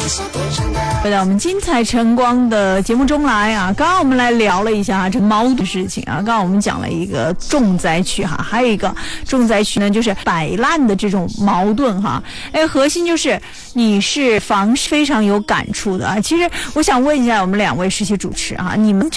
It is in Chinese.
回到我们精彩晨光的节目中来啊，刚刚我们来聊了一下这个矛盾的事情啊，刚刚我们讲了一个重灾区哈，还有一个重灾区呢，就是摆烂的这种矛盾哈。核心就是你是非常有感触的啊。其实我想问一下我们两位实习主持啊，你们